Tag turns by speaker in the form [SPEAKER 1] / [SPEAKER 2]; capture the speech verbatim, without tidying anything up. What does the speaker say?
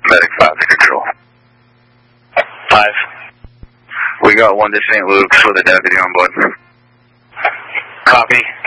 [SPEAKER 1] Medic five to control.
[SPEAKER 2] Five.
[SPEAKER 1] We got one to Saint Luke's with a deputy on board.
[SPEAKER 2] Copy.